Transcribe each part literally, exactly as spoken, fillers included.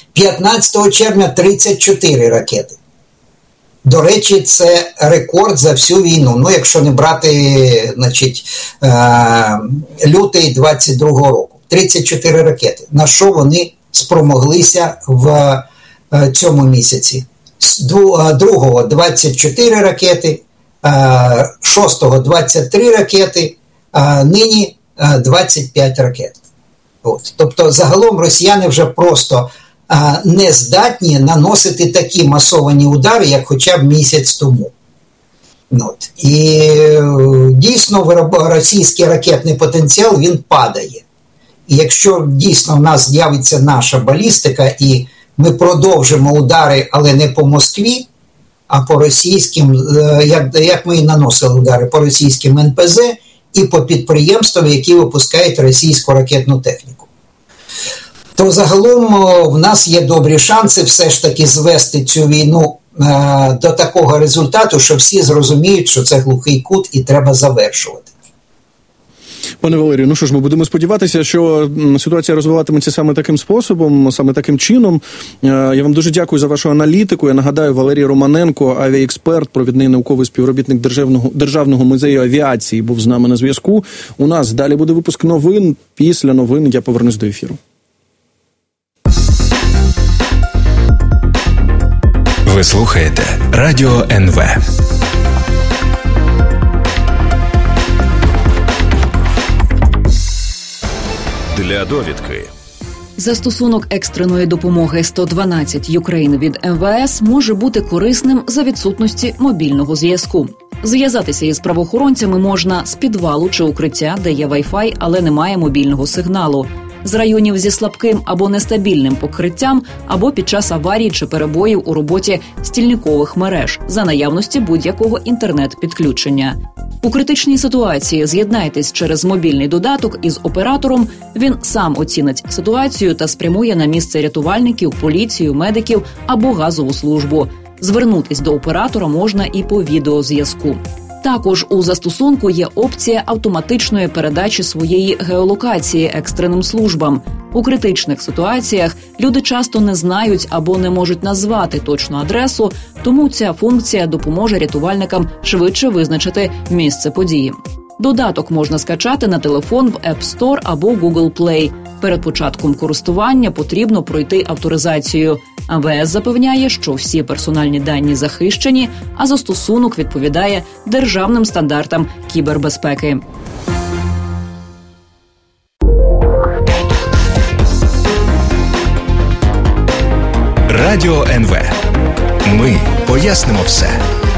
п'ятнадцятого червня тридцять чотири ракети. До речі, це рекорд за всю війну. Ну, якщо не брати, значить, лютий двадцять другого року. тридцять чотири ракети. На що вони спромоглися в цьому місяці? Другого двадцять чотири ракети, шостого двадцять три ракети, а нині двадцять п'ять ракет. От. Тобто загалом росіяни вже просто а, не здатні наносити такі масовані удари, як хоча б місяць тому. От. І дійсно російський ракетний потенціал, він падає. І якщо дійсно в нас з'явиться наша балістика і ми продовжимо удари, але не по Москві, а по російським, як, як ми і наносили удари, по російським ен пе зет і по підприємствам, які випускають російську ракетну техніку, то загалом в нас є добрі шанси все ж таки звести цю війну е, до такого результату, що всі зрозуміють, що це глухий кут і треба завершувати. Пане Валерію, ну що ж, ми будемо сподіватися, що ситуація розвиватиметься саме таким способом, саме таким чином. Я вам дуже дякую за вашу аналітику. Я нагадаю, Валерій Романенко, авіаексперт, провідний науковий співробітник Державного, Державного музею авіації, був з нами на зв'язку. У нас далі буде випуск новин. Після новин я повернусь до ефіру. Ви слухаєте Радіо ен ве. Для довідки. Застосунок екстреної допомоги сто дванадцять Ukraine від ем ве ес може бути корисним за відсутності мобільного зв'язку. Зв'язатися із правоохоронцями можна з підвалу чи укриття, де є Wi-Fi, але немає мобільного сигналу, з районів зі слабким або нестабільним покриттям, або під час аварій чи перебоїв у роботі стільникових мереж, за наявності будь-якого інтернет-підключення. У критичній ситуації з'єднайтесь через мобільний додаток із оператором, він сам оцінить ситуацію та спрямує на місце рятувальників, поліцію, медиків або газову службу. Звернутись до оператора можна і по відеозв'язку. Також у застосунку є опція автоматичної передачі своєї геолокації екстреним службам. У критичних ситуаціях люди часто не знають або не можуть назвати точну адресу, тому ця функція допоможе рятувальникам швидше визначити місце події. Додаток можна скачати на телефон в App Store або Google Play. Перед початком користування потрібно пройти авторизацію. ем ве ес запевняє, що всі персональні дані захищені, а застосунок відповідає державним стандартам кібербезпеки. Радіо ен ве. Ми пояснимо все.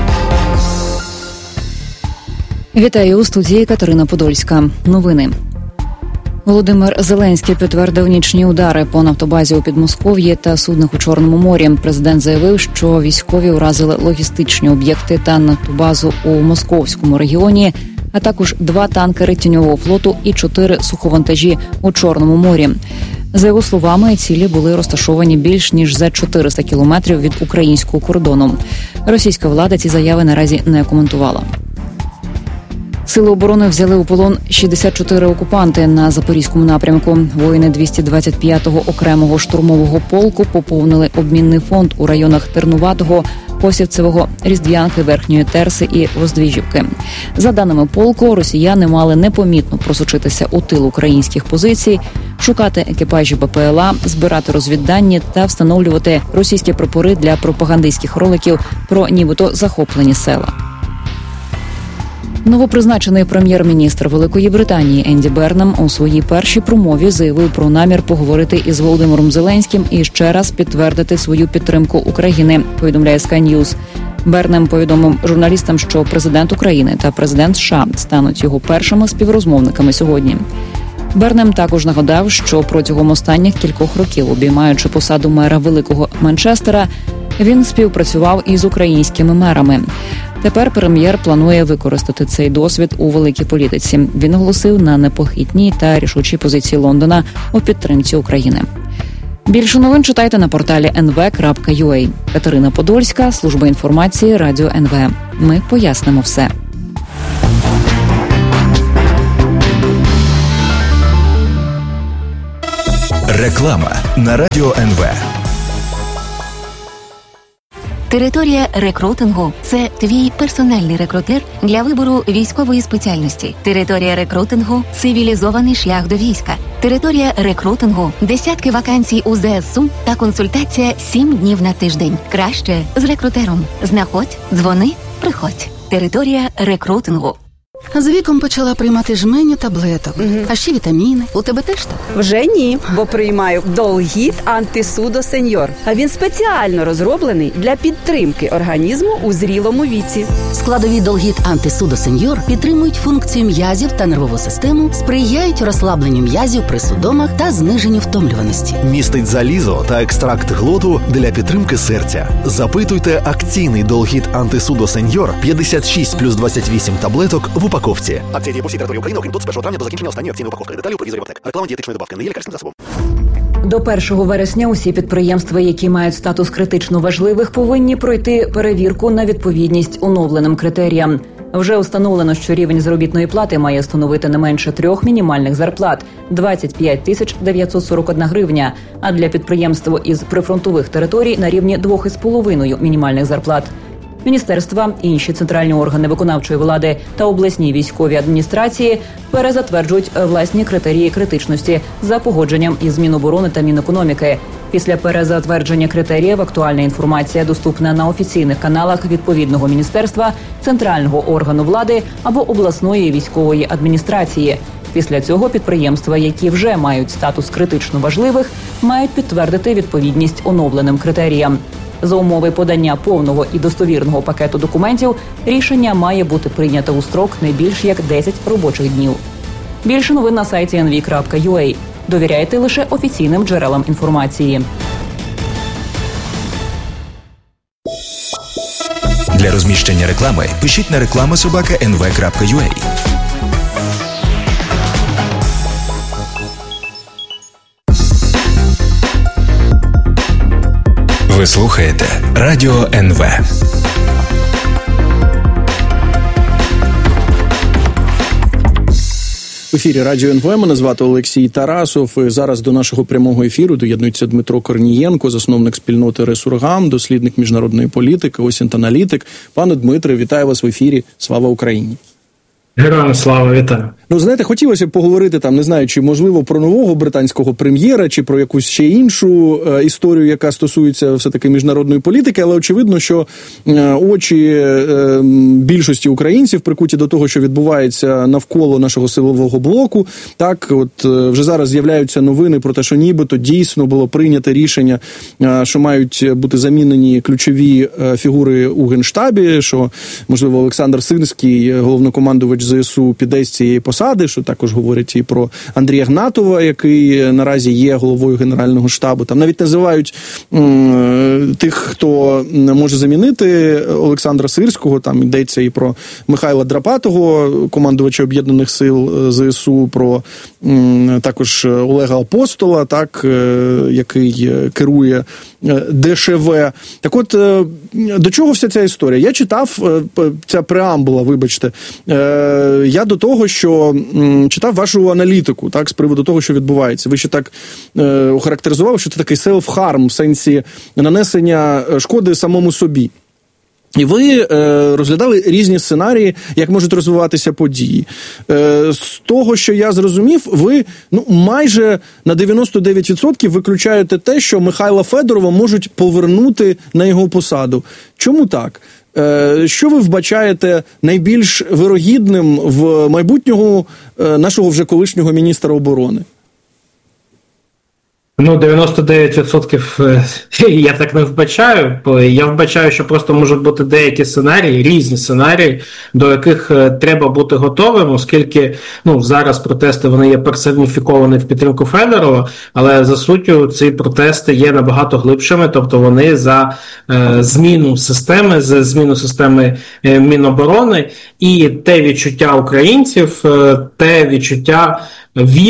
Вітаю, у студії Катерина Подольська. Новини. Володимир Зеленський підтвердив нічні удари по нафтобазі у Підмосков'ї та суднах у Чорному морі. Президент заявив, що військові уразили логістичні об'єкти та нафтобазу у Московському регіоні, а також два танкери тіньового флоту і чотири суховантажі у Чорному морі. За його словами, цілі були розташовані більш ніж за чотириста кілометрів від українського кордону. Російська влада ці заяви наразі не коментувала. Сили оборони взяли у полон шістдесят чотири окупанти на Запорізькому напрямку. Воїни двісті двадцять п'ятого окремого штурмового полку поповнили обмінний фонд у районах Тернуватого, Косівцевого, Різдвянки, Верхньої Терси і Воздвижівки. За даними полку, росіяни мали непомітно просочитися у тил українських позицій, шукати екіпажі Бе Пе Ел А, збирати розвіддані та встановлювати російські прапори для пропагандистських роликів про нібито захоплені села. Новопризначений прем'єр-міністр Великої Британії Енді Бернем у своїй першій промові заявив про намір поговорити із Володимиром Зеленським і ще раз підтвердити свою підтримку України, повідомляє Sky News. Бернем повідомив журналістам, що президент України та президент США стануть його першими співрозмовниками сьогодні. Бернем також нагадав, що протягом останніх кількох років, обіймаючи посаду мера Великого Манчестера, він співпрацював із українськими мерами. Тепер прем'єр планує використати цей досвід у великій політиці. Він оголосив на непохитній та рішучій позиції Лондона у підтримці України. Більше новин читайте на порталі ен ве крапка ю а. Катерина Подольська, служба інформації, Радіо ен ве. Ми пояснимо все. Реклама на Радіо ен ве. Територія рекрутингу – це твій персональний рекрутер для вибору військової спеціальності. Територія рекрутингу – цивілізований шлях до війська. Територія рекрутингу – десятки вакансій у ЗСУ та консультація сім днів на тиждень. Краще з рекрутером. Знаходь, дзвони, приходь. Територія рекрутингу. З віком почала приймати жменю таблеток, угу. а ще вітаміни. У тебе теж так? Вже ні, бо приймаю Долгіт Антисудо Сеньор. А він спеціально розроблений для підтримки організму у зрілому віці. Складові Долгіт Антисудо Сеньор підтримують функцію м'язів та нервову систему, сприяють розслабленню м'язів при судомах та зниженню втомлюваності. Містить залізо та екстракт глоту для підтримки серця. Запитуйте акційний Долгіт Антисудо Сеньор п'ятдесят шість плюс двадцять вісім таблеток в упаковці. Акція діє по всій території України, окрім тут з першого травня до закінчення останньої акційної упаковки. Деталі у провізорі аптек. Реклама дієтичної добавки не є лікарським засобом. До першого вересня усі підприємства, які мають статус критично важливих, повинні пройти перевірку на відповідність оновленим критеріям. Вже установлено, що рівень заробітної плати має становити не менше трьох мінімальних зарплат – двадцять п'ять тисяч дев'ятсот сорок одна гривня, а для підприємств із прифронтових територій на рівні двох із половиною мінімальних зарплат. Міністерства, інші центральні органи виконавчої влади та обласні військові адміністрації перезатверджують власні критерії критичності за погодженням із Міноборони та Мінекономіки. Після перезатвердження критеріїв актуальна інформація доступна на офіційних каналах відповідного міністерства, центрального органу влади або обласної військової адміністрації. Після цього підприємства, які вже мають статус критично важливих, мають підтвердити відповідність оновленим критеріям. За умови подання повного і достовірного пакету документів рішення має бути прийнято у строк не більш як десять робочих днів. Більше новин на сайті ен ві крапка ю а. Довіряйте лише офіційним джерелам інформації. Для розміщення реклами пишіть на реклама собака ен ве крапка ю а. Ви слухаєте Радіо ен ве. В ефірі Радіо ен ве, мене звати Олексій Тарасов. І зараз до нашого прямого ефіру доєднується Дмитро Корнієнко, засновник спільноти Ресургам, дослідник міжнародної політики, осінт-аналітик. Пане Дмитре, вітаю вас в ефірі. Слава Україні! Героям слава, вітаю. Ну, знаєте, хотілося б поговорити там, не знаю, чи можливо про нового британського прем'єра, чи про якусь ще іншу е, історію, яка стосується все-таки міжнародної політики, але очевидно, що е, очі е, більшості українців прикуті до того, що відбувається навколо нашого силового блоку. Так, от е, вже зараз з'являються новини про те, що нібито дійсно було прийнято рішення, е, що мають бути замінені ключові е, фігури у Генштабі, що, можливо, Олександр Сирський, головнокомандувач зе ес у, піде з цієї посади, що також говорять і про Андрія Гнатова, який наразі є головою Генерального штабу. Там навіть називають м, тих, хто може замінити Олександра Сирського, там йдеться і про Михайла Драпатого, командувача Об'єднаних сил зе ес у, про м, також Олега Апостола, так, який керує де ше ве. Так от, до чого вся ця історія? Я читав, ця преамбула, вибачте, я до того, що читав вашу аналітику, так, з приводу того, що відбувається. Ви ще так е, охарактеризували, що це такий self-harm, в сенсі нанесення шкоди самому собі. І ви е, розглядали різні сценарії, як можуть розвиватися події. Е, з того, що я зрозумів, ви ну, майже на дев'яносто дев'ять відсотків виключаєте те, що Михайла Федорова можуть повернути на його посаду. Чому так? Е, що ви вбачаєте найбільш вирогідним в майбутнього е, нашого вже колишнього міністра оборони? Ну, дев'яносто дев'ять відсотків я так не вбачаю. Я вбачаю, що просто можуть бути деякі сценарії, різні сценарії, до яких треба бути готовим, оскільки ну, зараз протести вони є персоніфіковані в підтримку Федорова, але за суттю ці протести є набагато глибшими, тобто вони за е, зміну системи, за зміну системи е, Міноборони, і те відчуття українців, е, те відчуття, віра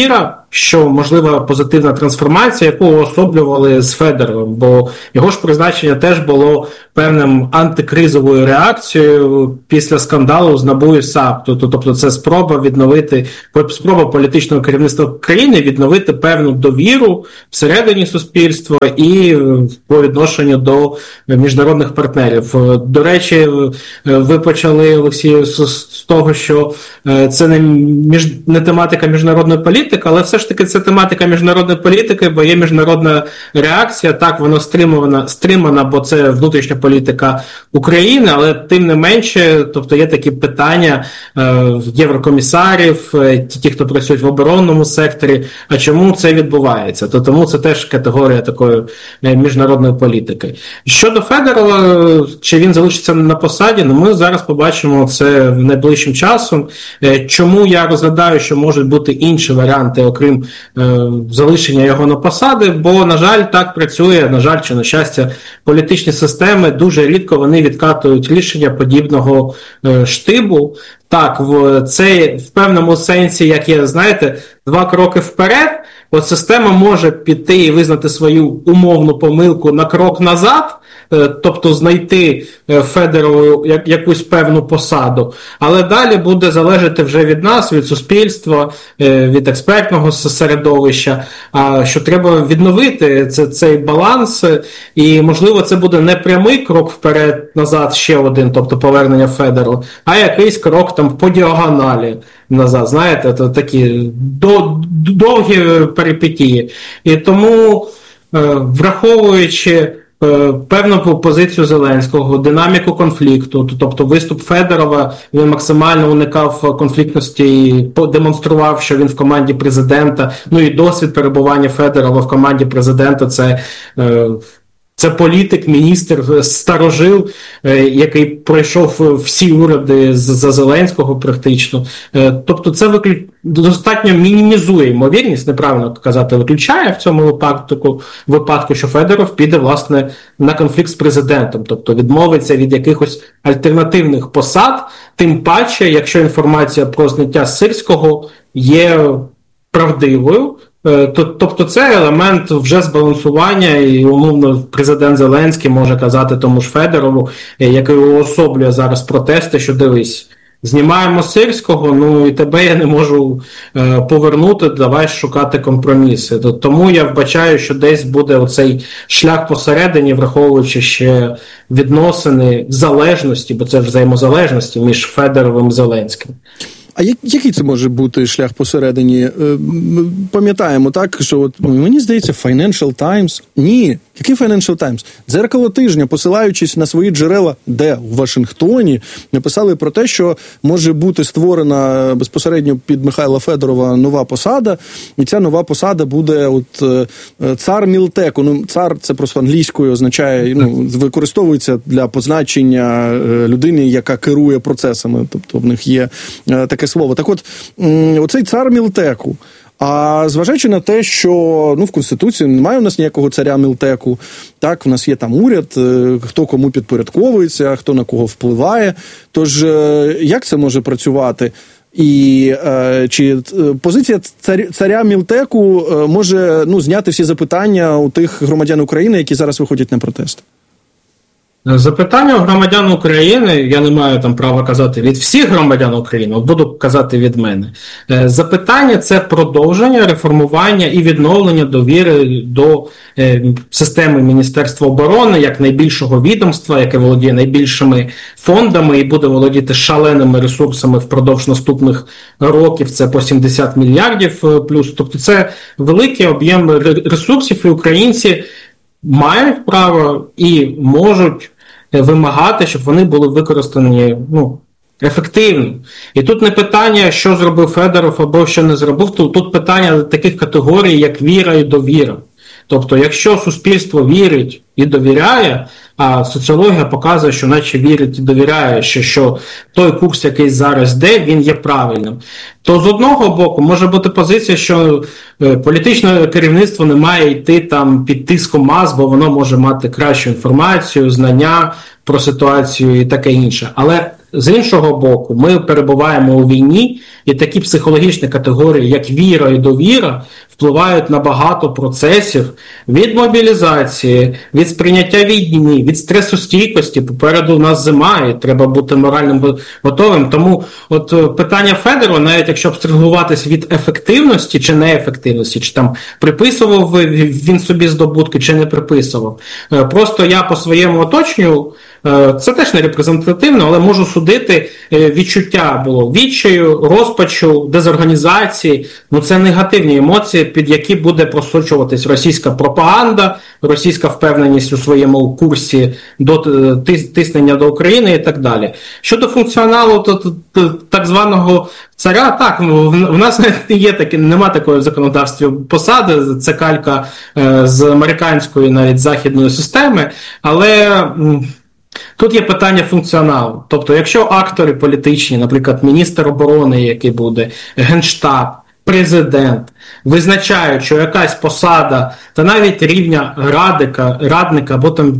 що можлива позитивна трансформація, яку уособлювали з Федоровим, бо його ж призначення теж було певним антикризовою реакцією після скандалу з НАБУ і САП. Тобто це спроба відновити, спроба політичного керівництва країни відновити певну довіру всередині суспільства і по відношенню до міжнародних партнерів. До речі, ви почали, Олексію, з того, що це не, між, не тематика міжнародної політики, але все ж таки це тематика міжнародної політики, бо є міжнародна реакція, так, воно стримана, стримана, бо це внутрішня політика України, але тим не менше, тобто є такі питання е, єврокомісарів, е, ті, хто працюють в оборонному секторі, а чому це відбувається? То тому це теж категорія такої е, міжнародної політики. Щодо Федорова, чи він залишиться на посаді, ну ми зараз побачимо це найближчим часом. Е, чому я розглядаю, що можуть бути інші варіанти, окрім е, залишення його на посади, бо, на жаль, так працює, на жаль, чи на щастя, політичні системи, дуже рідко вони відкатують рішення подібного е, штибу. Так, в, це в певному сенсі, як є, знаєте, два кроки вперед, от система може піти і визнати свою умовну помилку на крок назад, тобто знайти Федорову якусь певну посаду, але далі буде залежати вже від нас, від суспільства, від експертного середовища, що треба відновити цей баланс, і, можливо, це буде не прямий крок вперед-назад, ще один, тобто повернення Федорова, а якийсь крок там по діагоналі назад, знаєте, то такі довгі перипетії. І тому, враховуючи певну позицію Зеленського, динаміку конфлікту, тобто виступ Федорова, він максимально уникав конфліктності і демонстрував, що він в команді президента, ну і досвід перебування Федорова в команді президента – це Це політик, міністр, старожил, який пройшов всі уряди за Зеленського практично. Тобто це виклю... достатньо мінімізує ймовірність, неправильно казати, виключає в цьому випадку, випадку, що Федоров піде, власне, на конфлікт з президентом. Тобто відмовиться від якихось альтернативних посад, тим паче, якщо інформація про зняття Сирського є правдивою. Тобто це елемент вже збалансування, і умовно президент Зеленський може казати тому ж Федорову, який уособлює зараз протести, що дивись, знімаємо Сирського, ну і тебе я не можу е, повернути, давай шукати компроміси. Тому я вбачаю, що десь буде оцей шлях посередині, враховуючи ще відносини залежності, бо це ж взаємозалежності між Федоровим і Зеленським. А який це може бути шлях посередині? Пам'ятаємо, так, що от, мені здається, Financial Times... Ні, який Financial Times? Дзеркало тижня, посилаючись на свої джерела, де? В Вашингтоні, написали про те, що може бути створена безпосередньо під Михайла Федорова нова посада, і ця нова посада буде от, цар Мілтеку. Ну, цар, це просто англійською означає, ну, використовується для позначення людини, яка керує процесами, тобто в них є таке слово. Так от, оцей цар Мілтеку, а зважаючи на те, що ну, в Конституції немає у нас ніякого царя Мілтеку, так, в нас є там уряд, хто кому підпорядковується, хто на кого впливає, тож як це може працювати? І е, чи позиція царя, царя Мілтеку може ну, зняти всі запитання у тих громадян України, які зараз виходять на протести? Запитання у громадян України, я не маю там права казати від всіх громадян України, буду казати від мене. Запитання – це продовження, реформування і відновлення довіри до е, системи Міністерства оборони як найбільшого відомства, яке володіє найбільшими фондами і буде володіти шаленими ресурсами впродовж наступних років, це по сімдесят мільярдів плюс. Тобто це великий об'єм ресурсів, і українці мають право і можуть вимагати, щоб вони були використані ну, ефективно. І тут не питання, що зробив Федоров або що не зробив, тут, тут питання таких категорій, як віра і довіра. Тобто, якщо суспільство вірить і довіряє, а соціологія показує, що наче вірить і довіряє, що, що той курс, який зараз йде, він є правильним, то з одного боку може бути позиція, що політичне керівництво не має йти там під тиском мас, бо воно може мати кращу інформацію, знання про ситуацію і таке інше. Але з іншого боку, ми перебуваємо у війні, І такі психологічні категорії, як віра і довіра, впливають на багато процесів від мобілізації, від сприйняття війни, від стресостійкості. Попереду у нас зима, і треба бути морально готовим. Тому от питання Федорова, навіть якщо абстрагуватись від ефективності чи неефективності, чи там приписував він собі здобутки, чи не приписував. Просто я по своєму оточенню, це теж не репрезентативно, але можу судити, відчуття було відчаю, розпачу, дезорганізації. Ну це негативні емоції, під які буде просочуватись російська пропаганда, російська впевненість у своєму курсі до тиснення до України і так далі. Щодо функціоналу то, то, то, так званого царя, так, в нас не є такі, нема такої в законодавстві посади, це калька е, з американської, навіть західної системи, але м, тут є питання функціоналу. Тобто, якщо актори політичні, наприклад, міністр оборони, який буде, Генштаб, президент, визначають, що якась посада, та навіть рівня радика, радника, або там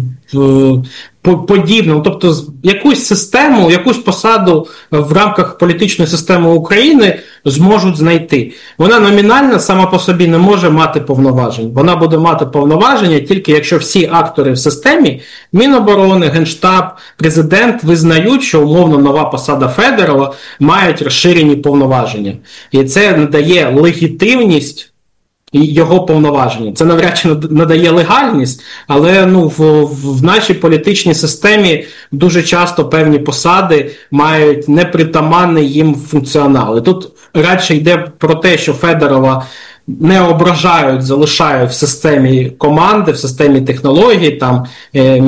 подібного, тобто якусь систему, якусь посаду в рамках політичної системи України зможуть знайти. Вона номінально сама по собі не може мати повноважень. Вона буде мати повноваження тільки якщо всі актори в системі, Міноборони, Генштаб, президент визнають, що умовно нова посада Федорова мають розширені повноваження. І це надає легітимність і його повноваження. Це навряд чи надає легальність, але ну, в, в нашій політичній системі дуже часто певні посади мають непритаманний їм функціонал. І тут радше йде про те, що Федорова не ображають, залишають в системі команди, в системі технологій, там, е,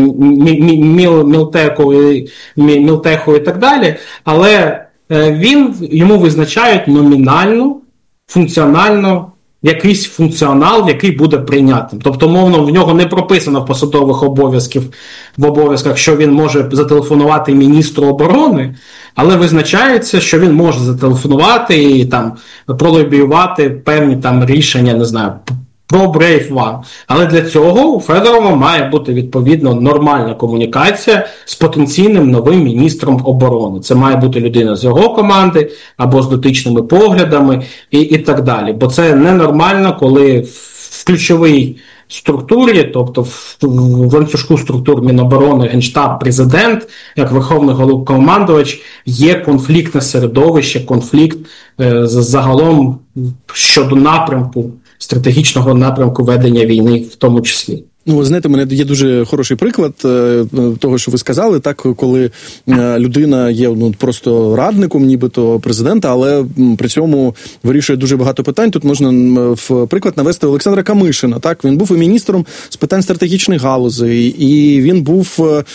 міл, мілтеху, мілтеху і так далі, але е, він, йому визначають номінальну, функціональну якийсь функціонал, який буде прийнятним. Тобто, мовно, в нього не прописано в посадових обов'язків, в обов'язках, що він може зателефонувати міністру оборони, але визначається, що він може зателефонувати і там пролобіювати певні там рішення, не знаю, про Brave One. Але для цього у Федорова має бути, відповідно, нормальна комунікація з потенційним новим міністром оборони. Це має бути людина з його команди, або з дотичними поглядами і, і так далі. Бо це ненормально, коли в ключовій структурі, тобто в, в ланцюжку структур Міноборони, Генштаб, Президент, як Верховний Головнокомандувач, є конфліктне середовище, конфлікт е, загалом щодо напрямку, стратегічного напрямку ведення війни в тому числі. Ну, знаєте, у мене є дуже хороший приклад е, того, що ви сказали, так, коли е, людина є ну, просто радником, нібито президента, але при цьому вирішує дуже багато питань. Тут можна в приклад навести Олександра Камишина. Так, він був і міністром з питань стратегічних галузей, і він був е,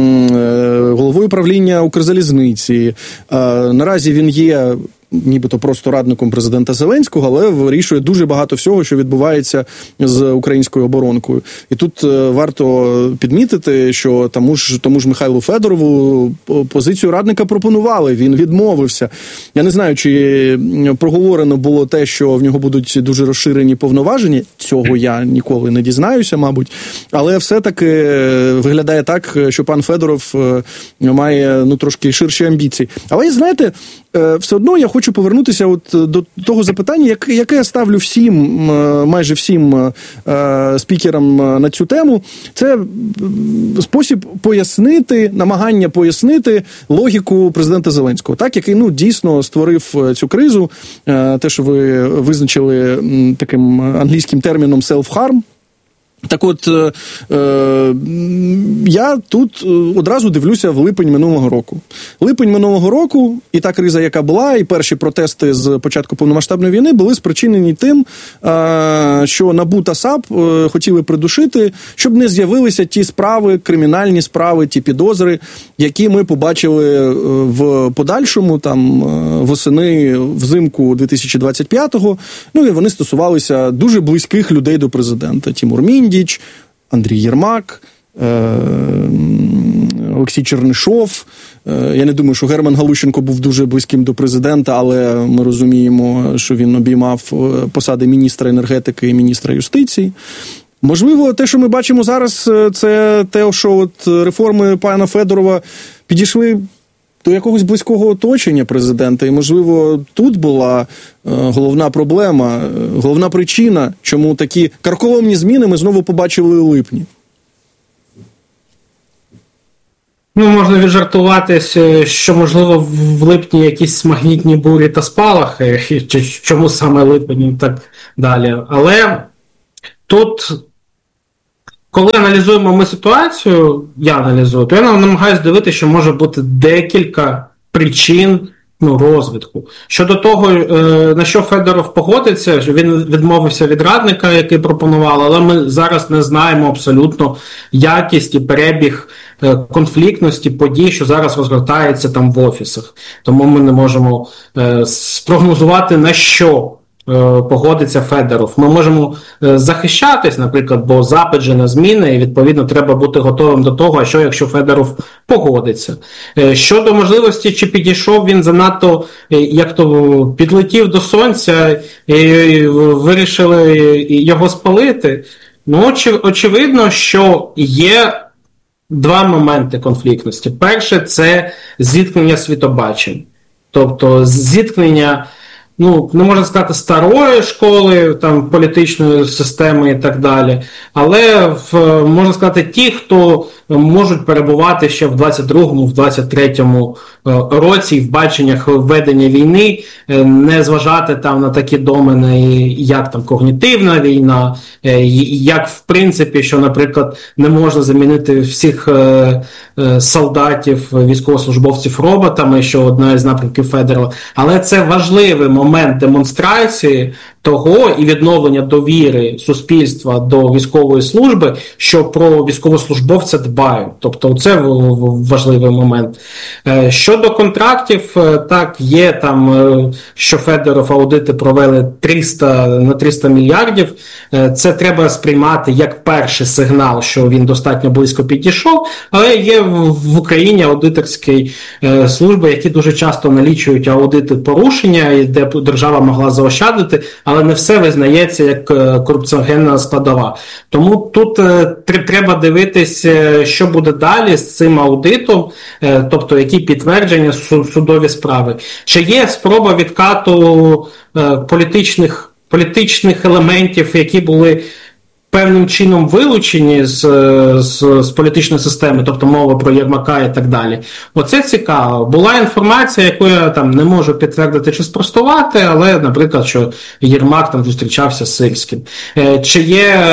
головою правління Укрзалізниці. Е, наразі він є нібито просто радником президента Зеленського, але вирішує дуже багато всього, що відбувається з українською оборонкою. І тут варто підмітити, що тому ж, тому ж Михайлу Федорову позицію радника пропонували, він відмовився. Я не знаю, чи проговорено було те, що в нього будуть дуже розширені повноваження, цього я ніколи не дізнаюся, мабуть, але все-таки виглядає так, що пан Федоров має ну, трошки ширші амбіції. Але, знаєте, все одно я хочу повернутися от до того запитання, яке я ставлю всім, майже всім спікерам на цю тему. Це спосіб пояснити, намагання пояснити логіку президента Зеленського, так, який ну, дійсно створив цю кризу, те, що ви визначили таким англійським терміном self-harm. Так от, е, я тут одразу дивлюся в липень минулого року. Липень минулого року, і та криза, яка була, і перші протести з початку повномасштабної війни були спричинені тим, е, що НАБУ та САП е, хотіли придушити, щоб не з'явилися ті справи, кримінальні справи, ті підозри, які ми побачили в подальшому, там, восени, взимку дві тисячі двадцять п'ятого, ну і вони стосувалися дуже близьких людей до президента. Тімур Міндіч, Андрій Єрмак, Олексій Чернишов. Я не думаю, що Герман Галущенко був дуже близьким до президента, але ми розуміємо, що він обіймав посади міністра енергетики і міністра юстиції. Можливо, те, що ми бачимо зараз, це те, що от реформи пана Федорова підійшли до якогось близького оточення президента, і, можливо, тут була е, головна проблема, е, головна причина, чому такі карколомні зміни ми знову побачили у липні. Ну, можна віджартуватися, що, можливо, в липні якісь магнітні бурі та спалахи, чи чому саме липень і так далі. Але тут, коли аналізуємо ми ситуацію, я аналізую, то я намагаюся дивитися, що може бути декілька причин, ну, розвитку. Щодо того, на що Федоров погодиться, що він відмовився від радника, який пропонував, але ми зараз не знаємо абсолютно якість і перебіг конфліктності подій, що зараз розгортається там в офісах. Тому ми не можемо спрогнозувати, на що погодиться Федоров. Ми можемо захищатись, наприклад, бо запит же на зміни, і, відповідно, треба бути готовим до того, а що, якщо Федоров погодиться. Щодо можливості, чи підійшов він занадто, як то, підлетів до сонця і вирішили його спалити, ну, очевидно, що є два моменти конфліктності. Перше – це зіткнення світобачень. Тобто зіткнення, ну, не можна сказати, старої школи, там, політичної системи і так далі, але, в, можна сказати, ті, хто можуть перебувати ще в двадцять другому, в двадцять третьому році в баченнях ведення війни, не зважати там на такі домени, як там когнітивна війна, як в принципі, що, наприклад, не можна замінити всіх солдатів, військовослужбовців роботами, що одна із напрямків Федорова, але це важливий момент демонстрації того і відновлення довіри суспільства до військової служби, що про військовослужбовця дбають. Тобто це важливий момент. Щодо контрактів, так, є там, що Федоров аудити провели триста на триста мільярдів. Це треба сприймати як перший сигнал, що він достатньо близько підійшов, але є в Україні аудиторські служби, які дуже часто налічують аудити порушення, де держава могла заощадити, але не все визнається як корупціогенна складова. Тому тут треба дивитись, що буде далі з цим аудитом, тобто які підтвердження, судові справи. Чи є спроба відкату політичних, політичних елементів, які були певним чином вилучені з, з, з політичної системи, тобто мова про Єрмака і так далі. Оце цікаво. Була інформація, яку я там не можу підтвердити чи спростувати, але, наприклад, що Єрмак там зустрічався з Сирським. Чи є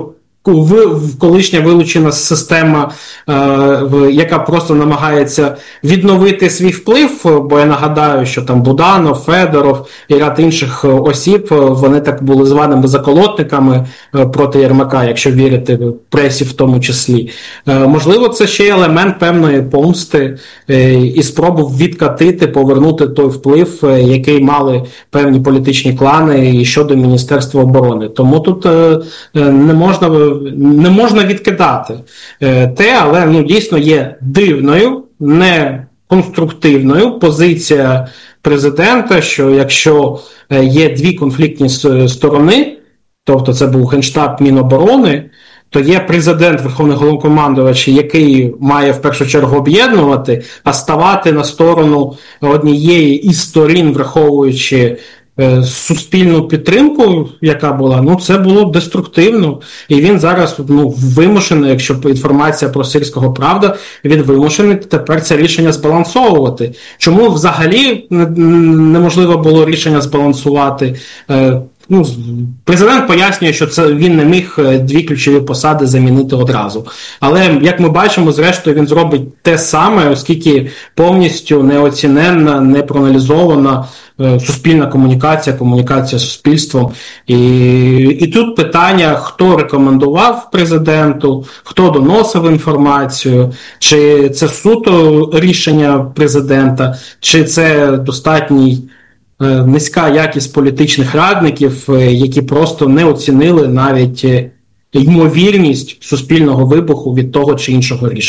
колишня вилучена система, яка просто намагається відновити свій вплив, бо я нагадаю, що там Буданов, Федоров і ряд інших осіб, вони так були званими заколотниками проти Єрмака, якщо вірити пресі в тому числі. Можливо, це ще елемент певної помсти і спроби відкатити, повернути той вплив, який мали певні політичні клани і щодо Міністерства оборони. Тому тут не можна не можна відкидати те, але, ну, дійсно є дивною, не конструктивною позиція президента, що якщо є дві конфліктні сторони, тобто це був Генштаб, Міноборони, то є президент, Верховний Головнокомандувач, який має в першу чергу об'єднувати, а ставати на сторону однієї із сторін, враховуючи суспільну підтримку, яка була, ну, це було деструктивно. І він зараз, ну, вимушений, якщо інформація про Сирського правда, він вимушений тепер це рішення збалансовувати. Чому взагалі неможливо було рішення збалансувати? Ну, президент пояснює, що це він не міг дві ключові посади замінити одразу. Але, як ми бачимо, зрештою він зробить те саме, оскільки повністю неоціненна, не проаналізована суспільна комунікація, комунікація з суспільством. І, і тут питання, хто рекомендував президенту, хто доносив інформацію, чи це суто рішення президента, чи це достатній низька якість політичних радників, які просто не оцінили навіть ймовірність суспільного вибуху від того чи іншого рішення.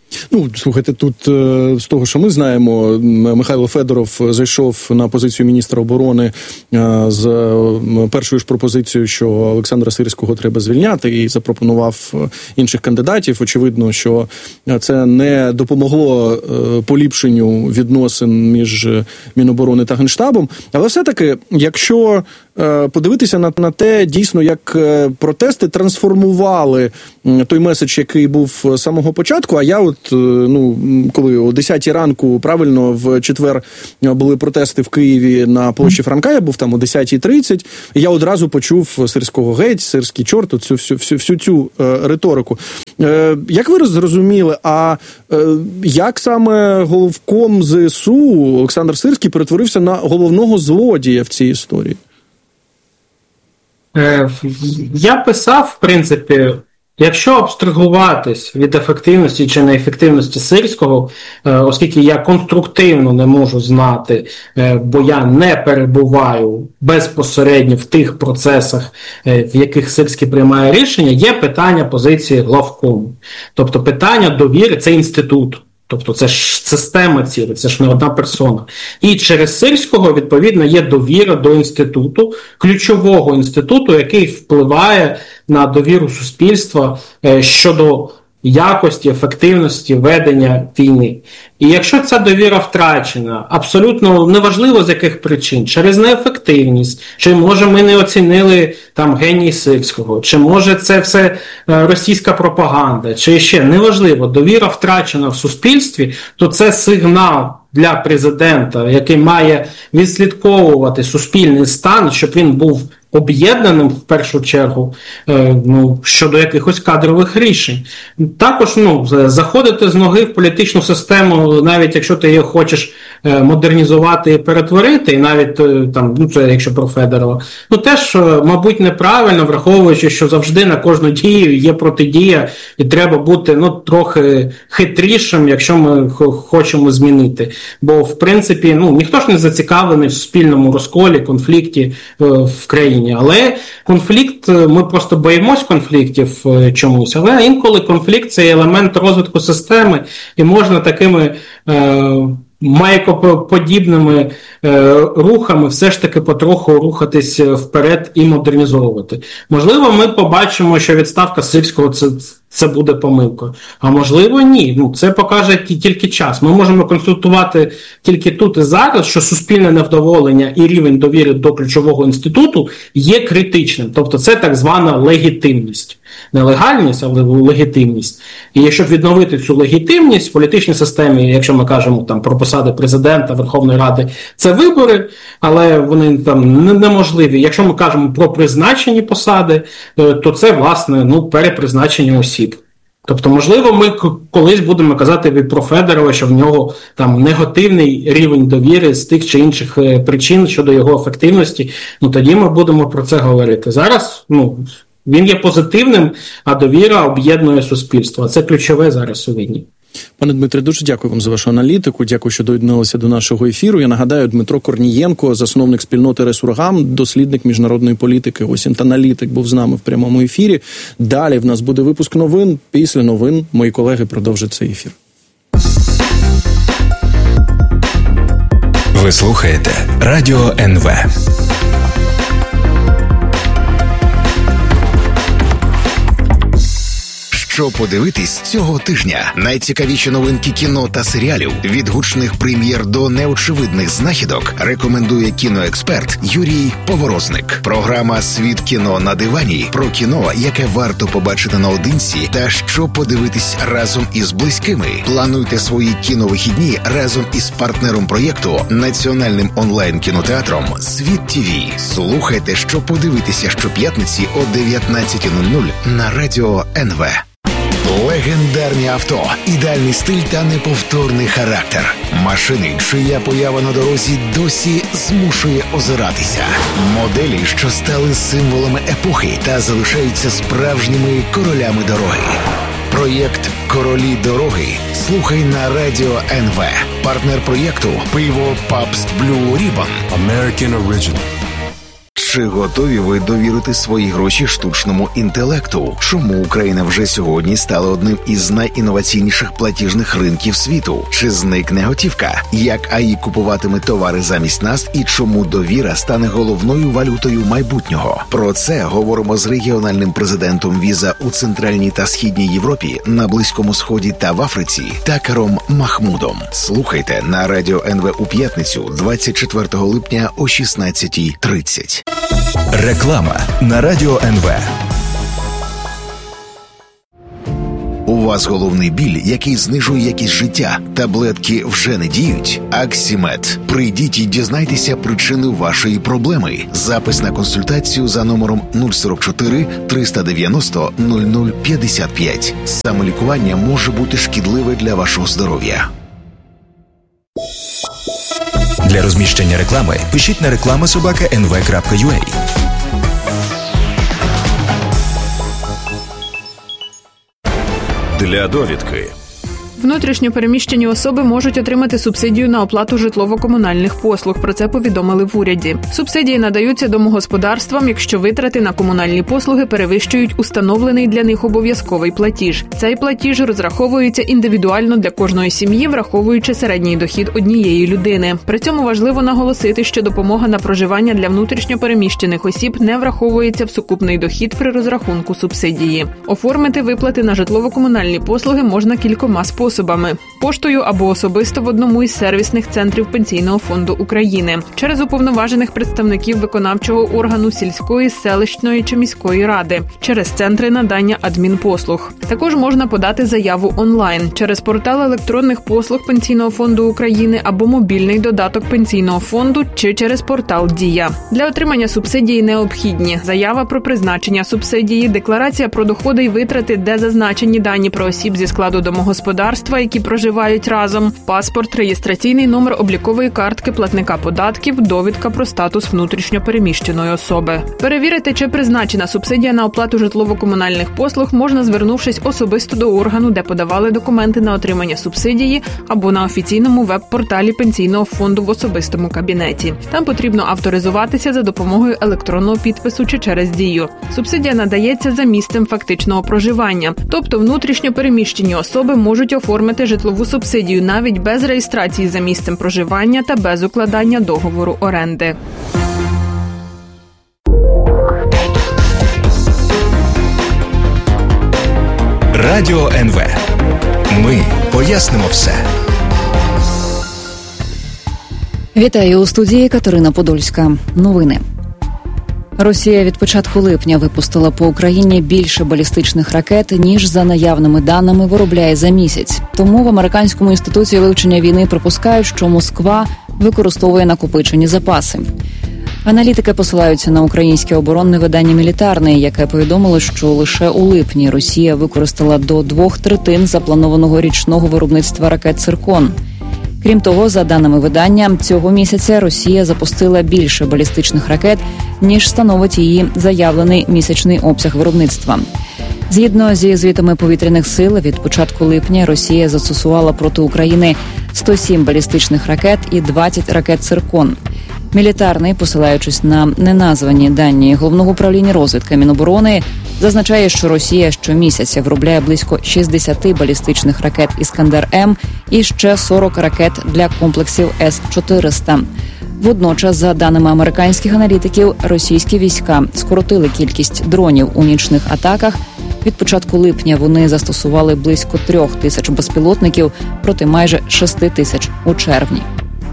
Ну, слухайте, тут з того, що ми знаємо, Михайло Федоров зайшов на позицію міністра оборони з першою ж пропозицією, що Олександра Сирського треба звільняти, і запропонував інших кандидатів. Очевидно, що це не допомогло поліпшенню відносин між Міноборони та Генштабом. Але все-таки, якщо подивитися на, на те, дійсно, як протести трансформували той меседж, який був з самого початку, а я от, ну, коли о десятій ранку, правильно, в четвер були протести в Києві на площі Франка, я був там о десятій тридцять, і я одразу почув Сирського геть, Сирський чорт, всю, всю, всю, всю цю е, риторику. Е, як ви зрозуміли, а е, як саме головком ЗСУ Олександр Сирський перетворився на головного злодія в цій історії? Я писав, в принципі, якщо абстрагуватись від ефективності чи неефективності Сирського, оскільки я конструктивно не можу знати, бо я не перебуваю безпосередньо в тих процесах, в яких Сирський приймає рішення, є питання позиції главкому. Тобто питання довіри – це інститут. Тобто це ж система ціла, це ж не одна персона. І через Сирського, відповідно, є довіра до інституту, ключового інституту, який впливає на довіру суспільства щодо якості, ефективності ведення війни. І якщо ця довіра втрачена, абсолютно неважливо з яких причин, через неефективність, чи може ми не оцінили там геній Сирського, чи може це все російська пропаганда, чи ще, неважливо, довіра втрачена в суспільстві, то це сигнал для президента, який має відслідковувати суспільний стан, щоб він був об'єднаним в першу чергу ну, щодо якихось кадрових рішень. Також ну, заходити з ноги в політичну систему, навіть якщо ти її хочеш модернізувати і перетворити, і навіть там, ну це якщо про Федорова, ну теж, мабуть, неправильно, враховуючи, що завжди на кожну дію є протидія, і треба бути ну, трохи хитрішим, якщо ми хочемо змінити. Бо, в принципі, ну, ніхто ж не зацікавлений в суспільному розколі, конфлікті в країні. Але конфлікт, ми просто боїмось конфліктів чомусь, але інколи конфлікт – це елемент розвитку системи, і можна такими е, майкоподібними е, рухами все ж таки потроху рухатись вперед і модернізовувати. Можливо, ми побачимо, що відставка Сирського – це це буде помилкою. А можливо, ні. Ну, це покаже тільки час. Ми можемо констатувати тільки тут і зараз, що суспільне невдоволення і рівень довіри до ключового інституту є критичним. Тобто це так звана легітимність. Не легальність, але легітимність. І якщо відновити цю легітимність в політичній системі, якщо ми кажемо там, про посади президента, Верховної Ради, це вибори, але вони там неможливі. Якщо ми кажемо про призначені посади, то це, власне, ну, перепризначення осіб. Тобто, можливо, ми колись будемо казати про Федорова, що в нього там негативний рівень довіри з тих чи інших причин щодо його ефективності, ну тоді ми будемо про це говорити. Зараз, ну, він є позитивним, а довіра об'єднує суспільство. Це ключове зараз у війні. Пане Дмитре, дуже дякую вам за вашу аналітику, дякую, що доєдналися до нашого ефіру. Я нагадаю, Дмитро Корнієнко, засновник спільноти Ресургам, дослідник міжнародної політики, ось інтаналітик, був з нами в прямому ефірі. Далі в нас буде випуск новин. Після новин мої колеги продовжать цей ефір. Ви слухаєте Радіо ен ве. Що подивитись цього тижня? Найцікавіші новинки кіно та серіалів від гучних прем'єр до неочевидних знахідок рекомендує кіноексперт Юрій Поворозник. Програма «Світ кіно на дивані» про кіно, яке варто побачити наодинці та що подивитись разом із близькими. Плануйте свої кіновихідні разом із партнером проєкту, національним онлайн-кінотеатром «Світ ТІВІ». Слухайте, що подивитися щоп'ятниці о дев'ятнадцята нуль нуль на Радіо ен ве. Легендарні авто, ідеальний стиль та неповторний характер. Машини, чия поява на дорозі досі змушує озиратися. Моделі, що стали символами епохи та залишаються справжніми королями дороги. Проєкт «Королі дороги» слухай на Радіо ен ве. Партнер проєкту – пиво Pabst Blue Ribbon. American Original. Чи готові ви довірити свої гроші штучному інтелекту? Чому Україна вже сьогодні стала одним із найінноваційніших платіжних ринків світу? Чи зникне готівка? Як АІ купуватиме товари замість нас і чому довіра стане головною валютою майбутнього? Про це говоримо з регіональним президентом Віза у Центральній та Східній Європі, на Близькому Сході та в Африці Такером Махмудом. Слухайте на Радіо ен ве у п'ятницю двадцять четвертого липня о шістнадцятій тридцять. Реклама на Радіо ен ве. У вас головний біль, який знижує якість життя. Таблетки вже не діють? Аксімед. Прийдіть і дізнайтеся причини вашої проблеми. Запис на консультацію за номером нуль сорок чотири триста дев'яносто нуль нуль п'ятдесят п'ять. Самолікування може бути шкідливе для вашого здоров'я. Для розміщення реклами пишіть на реклама собака ен ве крапка ю а. Для довідки. Внутрішньо переміщені особи можуть отримати субсидію на оплату житлово-комунальних послуг. Про це повідомили в уряді. Субсидії надаються домогосподарствам, якщо витрати на комунальні послуги перевищують установлений для них обов'язковий платіж. Цей платіж розраховується індивідуально для кожної сім'ї, враховуючи середній дохід однієї людини. При цьому важливо наголосити, що допомога на проживання для внутрішньо переміщених осіб не враховується в сукупний дохід при розрахунку субсидії. Оформити виплати на житлово-комунальні послуги можна кількома способами. Поштою або особисто в одному із сервісних центрів Пенсійного фонду України, через уповноважених представників виконавчого органу сільської, селищної чи міської ради, через центри надання адмінпослуг. Також можна подати заяву онлайн, через портал електронних послуг Пенсійного фонду України або мобільний додаток Пенсійного фонду чи через портал Дія. Для отримання субсидії необхідні заява про призначення субсидії, декларація про доходи й витрати, де зазначені дані про осіб зі складу домогосподарства, які проживають разом, паспорт, реєстраційний номер облікової картки платника податків, довідка про статус внутрішньо переміщеної особи. Перевірити, чи призначена субсидія на оплату житлово-комунальних послуг, можна, звернувшись особисто до органу, де подавали документи на отримання субсидії, або на офіційному веб-порталі Пенсійного фонду в особистому кабінеті. Там потрібно авторизуватися за допомогою електронного підпису чи через Дію. Субсидія надається за місцем фактичного проживання, тобто внутрішньо переміщені особи можуть оформити житлову субсидію навіть без реєстрації за місцем проживання та без укладання договору оренди. Радіо ен ве. Ми пояснимо все. Вітаю у студії Катерина Подольська. Новини. Росія від початку липня випустила по Україні більше балістичних ракет, ніж за наявними даними виробляє за місяць. Тому в Американському інституті вивчення війни припускають, що Москва використовує накопичені запаси. Аналітики посилаються на українське оборонне видання «Мілітарний», яке повідомило, що лише у липні Росія використала до двох третин запланованого річного виробництва ракет «Циркон». Крім того, за даними видання, цього місяця Росія запустила більше балістичних ракет, ніж становить її заявлений місячний обсяг виробництва. Згідно зі звітами повітряних сил, від початку липня Росія застосувала проти України сто сім балістичних ракет і двадцять ракет «Циркон». Мілітарний, посилаючись на неназвані дані Головного управління розвідки Міноборони, зазначає, що Росія щомісяця виробляє близько шістдесят балістичних ракет «Іскандер-М» і ще сорок ракет для комплексів С чотириста. Водночас, за даними американських аналітиків, російські війська скоротили кількість дронів у нічних атаках. Від початку липня вони застосували близько трьох тисяч безпілотників проти майже шести тисяч у червні.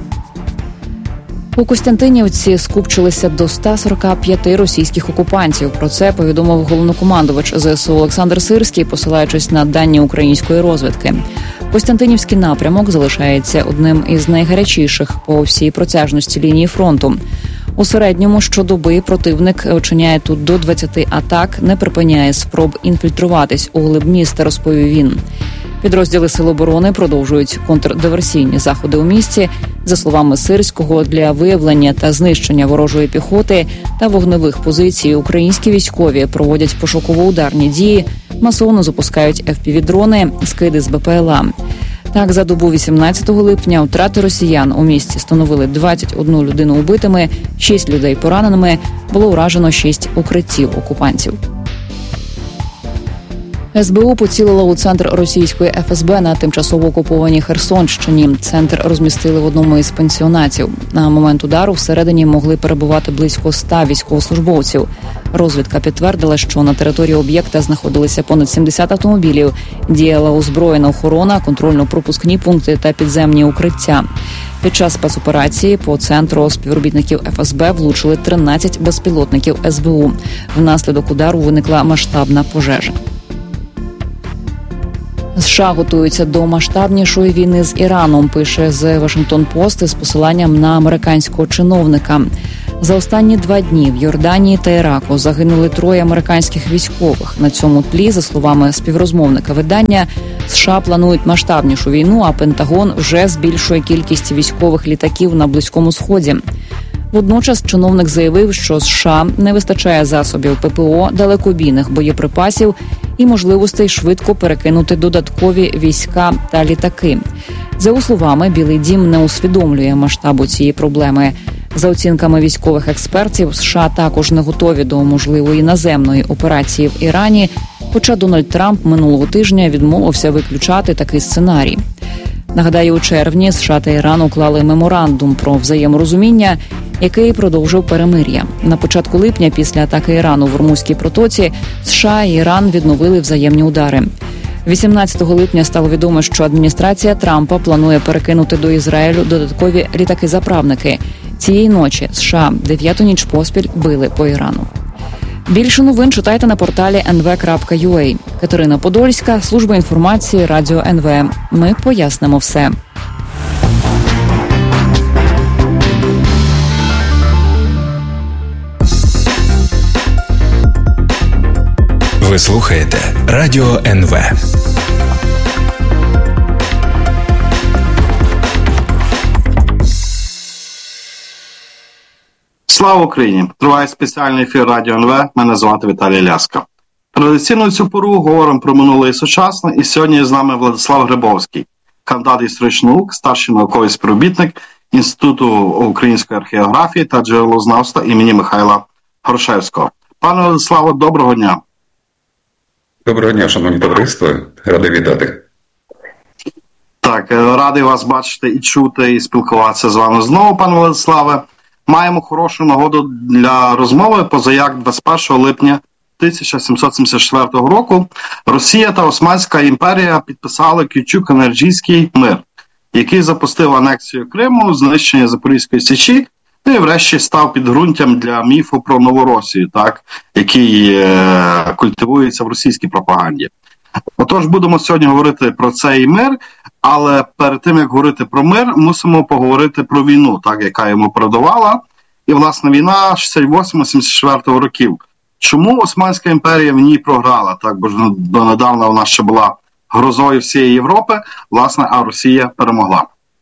У Костянтинівці скупчилися до ста сорока п'яти російських окупантів. Про це повідомив головнокомандувач зе ес у Олександр Сирський, посилаючись на дані української розвідки. Костянтинівський напрямок залишається одним із найгарячіших по всій протяжності лінії фронту. У середньому щодоби противник вчиняє тут до двадцяти атак, не припиняє спроб інфільтруватись у глиб міста, розповів він. Підрозділи Сил оборони продовжують контрдиверсійні заходи у місті. За словами Сирського, для виявлення та знищення ворожої піхоти та вогневих позицій українські військові проводять пошуково-ударні дії, масово запускають еф пі ві-дрони, скиди з бе пе ел а. Так, за добу вісімнадцятого липня втрати росіян у місті становили двадцять одну людину убитими, шість людей пораненими, було уражено шість укриттів окупантів. ес бе у поцілило у центр російської еф ес бе на тимчасово окупованій Херсонщині. Центр розмістили в одному із пансіонатів. На момент удару всередині могли перебувати близько ста військовослужбовців. Розвідка підтвердила, що на території об'єкта знаходилися понад сімдесят автомобілів, діяла озброєна охорона, контрольно-пропускні пункти та підземні укриття. Під час спецоперації по центру співробітників еф ес бе влучили тринадцять безпілотників ес бе у. Внаслідок удару виникла масштабна пожежа. США готуються до масштабнішої війни з Іраном, пише The Washington Post із посиланням на американського чиновника. За останні два дні в Йорданії та Іраку загинули троє американських військових. На цьому тлі, за словами співрозмовника видання, США планують масштабнішу війну, а Пентагон вже збільшує кількість військових літаків на Близькому Сході. Водночас чиновник заявив, що США не вистачає засобів пе пе о, далекобійних боєприпасів і можливостей швидко перекинути додаткові війська та літаки. За його словами, Білий дім не усвідомлює масштабу цієї проблеми. За оцінками військових експертів, США також не готові до можливої наземної операції в Ірані, хоча Дональд Трамп минулого тижня відмовився виключати такий сценарій. Нагадаю, у червні США та Іран уклали меморандум про взаєморозуміння, який продовжив перемир'я. На початку липня, після атаки Ірану в Ормузькій протоці, США і Іран відновили взаємні удари. вісімнадцятого липня стало відомо, що адміністрація Трампа планує перекинути до Ізраїлю додаткові літаки-заправники. Цієї ночі США дев'яту ніч поспіль били по Ірану. Більше новин читайте на порталі ен ве крапка ю а. Катерина Подольська, служба інформації, радіо ен ве. Ми пояснимо все. Ви слухаєте Радіо ен ве. Слава Україні! Триває спеціальний ефір Радіо ен ве. Мене звати Віталій Ляска. Традиційно цю пору говоримо про минуле і сучасне. І сьогодні з нами Владислав Грибовський, кандидат історичних наук, старший науковий співробітник Інституту української археографії та джерелознавства імені Михайла Грушевського. Пане Владиславе, доброго дня! Доброго дня, шановні товариство. Радий вітати. Так, радий вас бачити і чути, і спілкуватися з вами знову, пане Владиславе. Маємо хорошу нагоду для розмови, позаяк двадцять першого липня тисяча сімсот сімдесят четвертого року Росія та Османська імперія підписали Кючук-Енерджійський мир, який запустив анексію Криму, знищення Запорізької Січі, і врешті став підґрунтям для міфу про Новоросію, так, який е- культивується в російській пропаганді. Отож, будемо сьогодні говорити про цей мир, але перед тим, як говорити про мир, мусимо поговорити про війну, так, яка йому передувала. І, власне, війна шістдесят восьмого - сімдесят четвертого років. Чому Османська імперія в ній програла? Так, бо ж донедавна вона ще була грозою всієї Європи, власне, а Росія перемогла.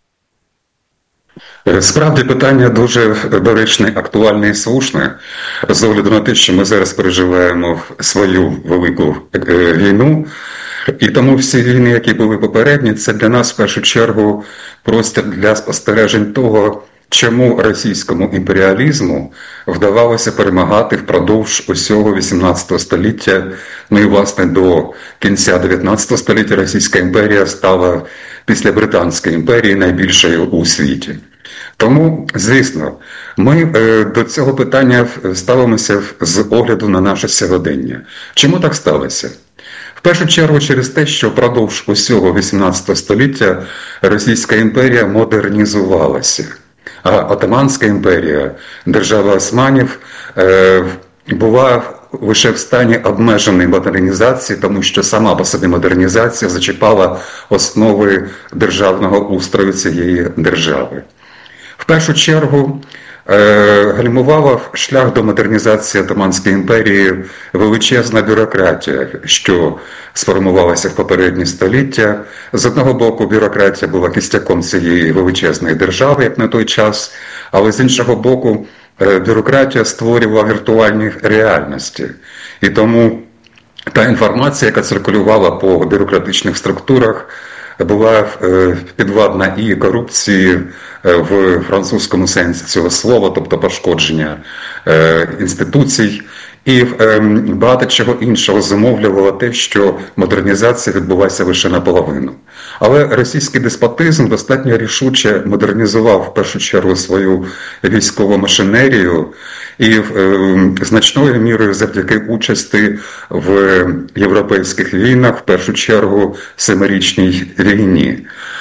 Справді питання дуже доречне, актуальне і слушне, з огляду на те, що ми зараз переживаємо свою велику війну. І тому всі війни, які були попередні, це для нас в першу чергу простір для спостережень того, чому російському імперіалізму вдавалося перемагати впродовж усього вісімнадцятого століття, ну і власне до кінця дев'ятнадцятого століття Російська імперія стала після Британської імперії найбільшою у світі. Тому, звісно, ми до цього питання ставимося з огляду на наше сьогодення. Чому так сталося? В першу чергу через те, що впродовж усього вісімнадцятого століття Російська імперія модернізувалася, а Отоманська імперія, держава османів, була лише в стані обмеженої модернізації, тому що сама по собі модернізація зачіпала основи державного устрою цієї держави. В першу чергу гальмувала шлях до модернізації Отоманської імперії величезна бюрократія, що сформувалася в попередні століття. З одного боку, бюрократія була кістяком цієї величезної держави, як на той час, але з іншого боку, бюрократія створювала віртуальні реальності. І тому та інформація, яка циркулювала по бюрократичних структурах, була підвладна і корупції в французькому сенсі цього слова, тобто пошкодження інституцій, і багато чого іншого зумовлювало те, що модернізація відбулася лише наполовину. Але російський деспотизм достатньо рішуче модернізував в першу чергу свою військову машинерію і значною мірою завдяки участі в європейських війнах, в першу чергу Семирічній війні.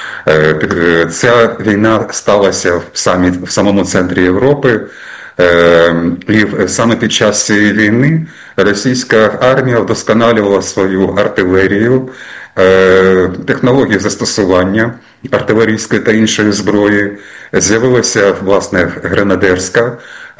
Ця війна сталася в, самі, в самому центрі Європи, і саме під час цієї війни російська армія вдосконалювала свою артилерію, технології застосування артилерійської та іншої зброї. З'явилася, власне, гренадерська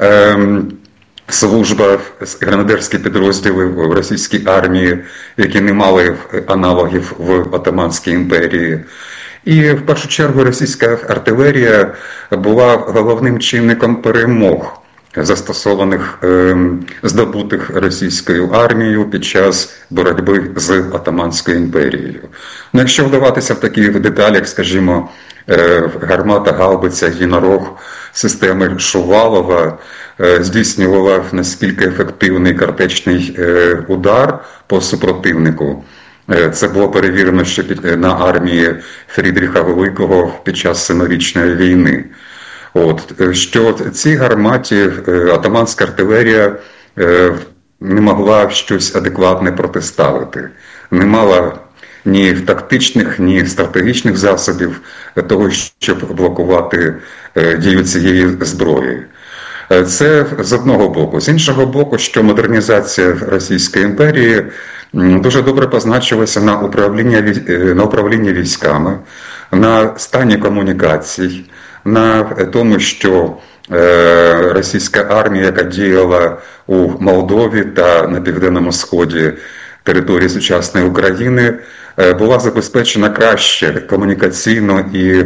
служба, гренадерські підрозділи в російській армії, які не мали аналогів в Отоманській імперії. І в першу чергу російська артилерія була головним чинником перемог, застосованих, здобутих російською армією під час боротьби з Отоманською імперією. Ну, якщо вдаватися в такі деталі, як, скажімо, гармата, гаубиця, єнорог системи Шувалова здійснювала наскільки ефективний картечний удар по супротивнику. Це було перевірено ще під, на армії Фрідріха Великого під час Семирічної війни. От, що цій гарматі отоманська артилерія не могла щось адекватне протиставити. Не мала ні тактичних, ні стратегічних засобів того, щоб блокувати дію цієї зброї. Це з одного боку. З іншого боку, що модернізація Російської імперії дуже добре позначилася на управлінні, на управлінні військами, на стані комунікацій, на тому, що російська армія, яка діяла у Молдові та на Південному Сході території сучасної України, була забезпечена краще комунікаційно і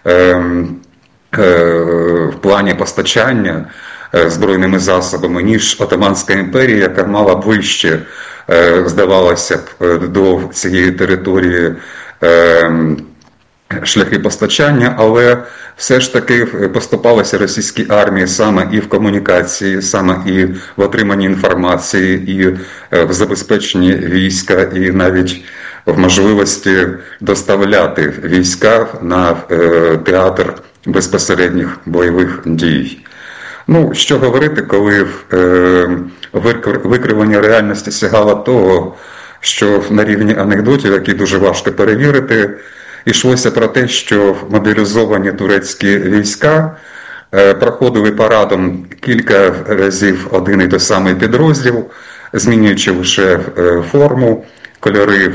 в плані постачання збройними засобами, ніж Отоманська імперія, яка мала ближче, здавалося б, до цієї території шляхи постачання, але все ж таки поступалося російській армії саме і в комунікації, саме і в отриманні інформації, і в забезпеченні війська, і навіть в можливості доставляти війська на театр безпосередніх бойових дій. Ну, що говорити, коли викривлення реальності сягало того, що на рівні анекдотів, які дуже важко перевірити, йшлося про те, що мобілізовані турецькі війська проходили парадом кілька разів один і той самий підрозділ, змінюючи лише форму, кольори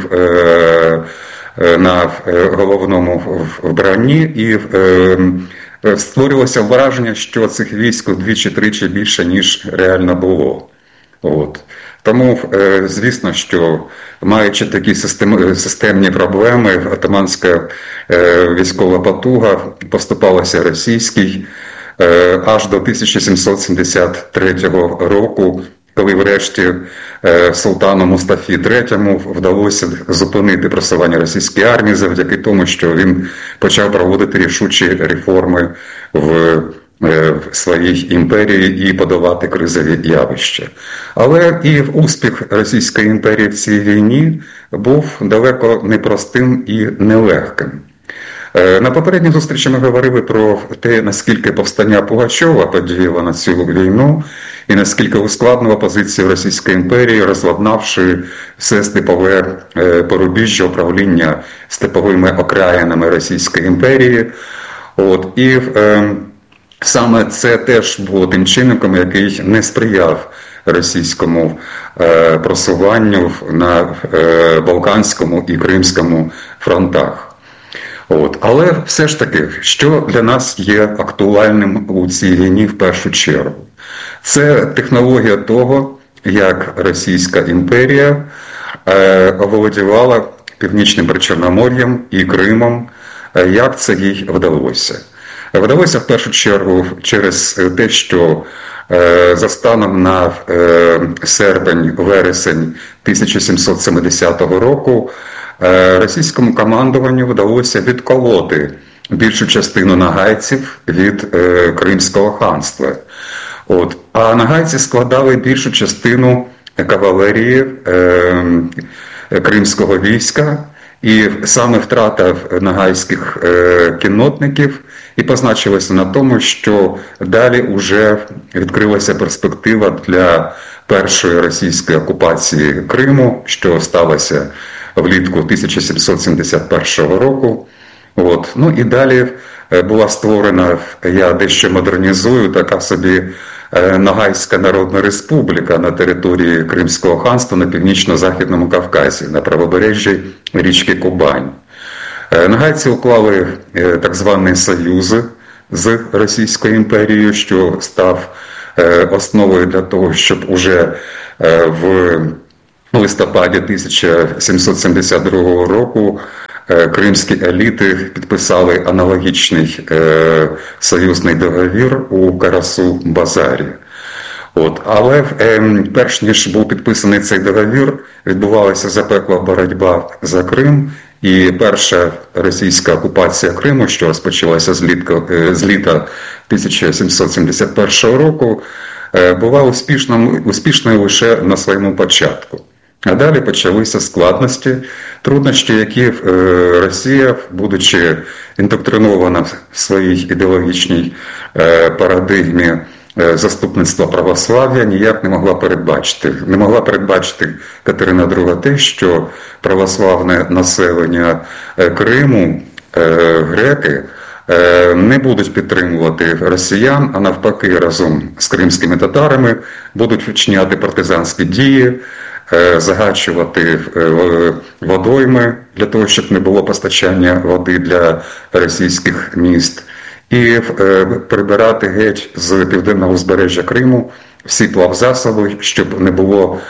на головному вбранні, і створювалося враження, що цих військ вдвічі-тричі більше, ніж реально було. От. Тому, звісно, що маючи такі системні проблеми, отоманська військова потуга поступалася російській аж до тисяча сімсот сімдесят третього року, коли врешті султану Мустафі третьому вдалося зупинити просування російської армії завдяки тому, що він почав проводити рішучі реформи в своїй імперії і подолати кризові явища. Але і успіх Російської імперії в цій війні був далеко непростим і нелегким. На попередній зустрічі ми говорили про те, наскільки повстання Пугачова подіяло на цю війну і наскільки ускладнила позицію Російської імперії, розладнавши все степове порубіжжя управління степовими окраїнами Російської імперії. От, і е, саме це теж було тим чинником, який не сприяв російському е, просуванню на е, Балканському і Кримському фронтах. От. Але все ж таки, що для нас є актуальним у цій війні в першу чергу? Це технологія того, як Російська імперія е, оволодівала Північним Причорномор'ям і Кримом, е, як це їй вдалося. Вдалося в першу чергу через те, що е, за станом на е, серпень-вересень тисяча сімсот сімдесятого року російському командуванню вдалося відколоти більшу частину нагайців від е, Кримського ханства. От. А нагайці складали більшу частину кавалерії е, кримського війська, і саме втрата нагайських е, кіннотників і позначилася на тому, що далі вже відкрилася перспектива для першої російської окупації Криму, що сталося влітку тисяча сімсот сімдесят першого року. От. Ну і далі була створена, я дещо модернізую, така собі Ногайська Народна Республіка на території Кримського ханства на північно-західному Кавказі, на правобережжі річки Кубань. Ногайці уклали так званий союз з Російською імперією, що став основою для того, щоб уже в листопаді тисяча сімсот сімдесят другого року кримські еліти підписали аналогічний е, союзний договір у Карасу-Базарі. От. Але е, перш ніж був підписаний цей договір, відбувалася запекла боротьба за Крим, і перша російська окупація Криму, що розпочалася з, літка, е, з літа тисяча сімсот сімдесят першого року, е, була успішною, успішною лише на своєму початку. А далі почалися складності, труднощі, які Росія, будучи індоктринована в своїй ідеологічній парадигмі заступництва православ'я, ніяк не могла передбачити. Не могла передбачити Катерина друга те, що православне населення Криму, греки, не будуть підтримувати росіян, а навпаки разом з кримськими татарами будуть вчиняти партизанські дії, загачувати водойми для того, щоб не було постачання води для російських міст, і прибирати геть з південного узбережжя Криму всі плавзасоби, щоб не було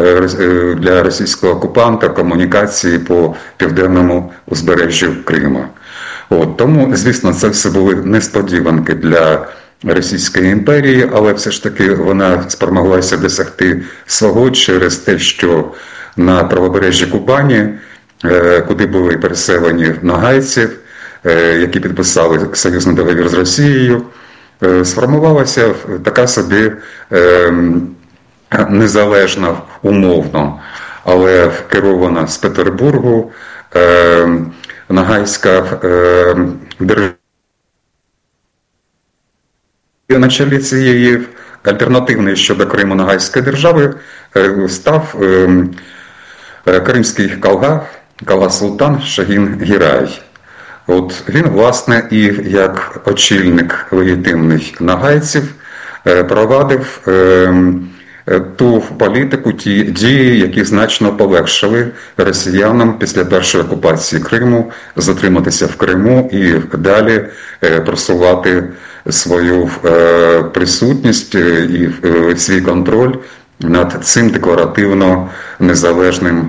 для російського окупанта комунікації по південному узбережжю Криму. От, тому, звісно, це все були несподіванки для Російської імперії, але все ж таки вона спромоглася досягти свого через те, що на правобережжі Кубані, куди були переселені нагайці, які підписали союзний договір з Росією, сформувалася така собі незалежна умовно, але керована з Петербургу нагайська держава. І на чолі цієї альтернативної щодо Криму нагайської держави став кримський калга, калга-султан Шагін Гірай. От він, власне, і як очільник легітимних нагайців провадив ту політику, ті дії, які значно полегшили росіянам після першої окупації Криму затриматися в Криму і далі просувати свою присутність і свій контроль над цим декларативно незалежним